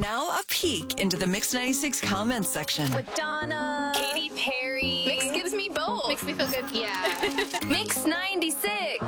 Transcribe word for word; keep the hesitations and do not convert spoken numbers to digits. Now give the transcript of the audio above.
now a peek into the Mix ninety-six comments section. With Donna, Katy Perry. Mix gives me both. Makes me feel good. Yeah. Mix ninety-six.